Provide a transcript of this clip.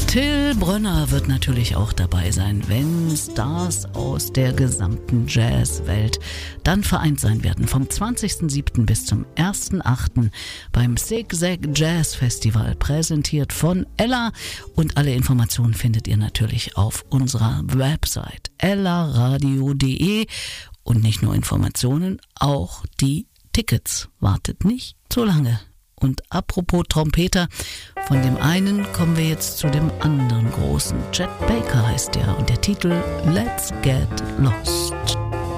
Till Brönner wird natürlich auch dabei sein, wenn Stars aus der gesamten Jazzwelt dann vereint sein werden. Vom 20.07. bis zum 1.08. beim Zigzag Jazz Festival, präsentiert von Ella. Und alle Informationen findet ihr natürlich auf unserer Website ellaradio.de. Und nicht nur Informationen, auch die Tickets. Wartet nicht zu lange. Und apropos Trompeter, von dem einen kommen wir jetzt zu dem anderen großen. Chet Baker heißt der und der Titel Let's Get Lost.